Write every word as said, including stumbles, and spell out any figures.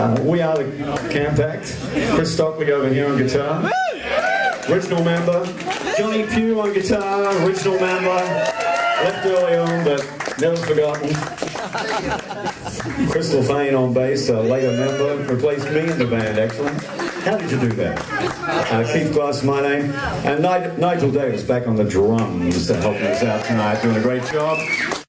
Uh, we are the Camp Act. Chris Stockley over here on guitar. Original member. Johnny Pugh on guitar, original member. Left early on, but never forgotten. Crystal Fane on bass, a later member. Replaced me in the band, actually. How did you do that? Uh, Keith Glass, my name. And Nigel Davis back on the drums to help us out tonight, doing a great job.